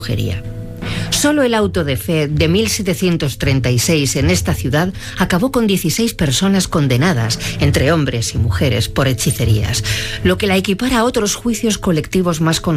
brujería. Solo el auto de fe de 1736 en esta ciudad acabó con 16 personas condenadas, entre hombres y mujeres, por hechicerías, lo que la equipara a otros juicios colectivos más conocidos.